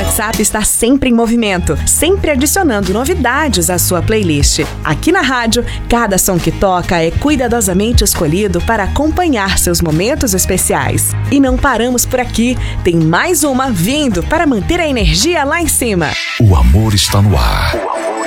WhatsApp está sempre em movimento, sempre adicionando novidades à sua playlist. Aqui na rádio, cada som que toca é cuidadosamente escolhido para acompanhar seus momentos especiais. E não paramos por aqui, tem mais uma vindo para manter a energia lá em cima. O amor está no ar.